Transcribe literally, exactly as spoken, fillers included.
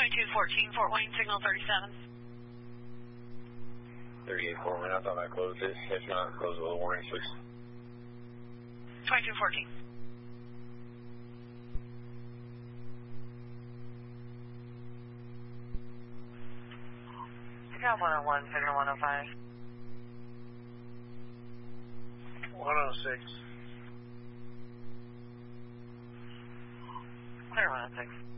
twenty-two fourteen, Fort Wayne, signal thirty-seven. thirty-eight, Fort Wayne, I thought I closed it. If not, close with a warning, please. twenty-two fourteen. You got one oh one, signal one oh five. one oh six. Clear one oh six.